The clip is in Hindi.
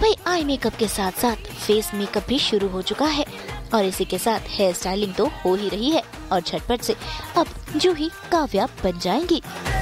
वही आई मेकअप के साथ साथ फेस मेकअप भी शुरू हो चुका है और इसी के साथ हेयर स्टाइलिंग तो हो ही रही है और झटपट से अब जूही काव्या बन जाएंगी।